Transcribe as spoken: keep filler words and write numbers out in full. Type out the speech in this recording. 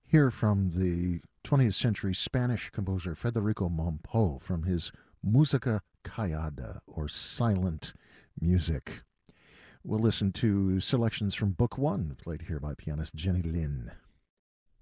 Hear from the twentieth century Spanish composer Federico Mompo from his Música Callada, or Silent Music. We'll listen to selections from Book One, played here by pianist Jenny Lin.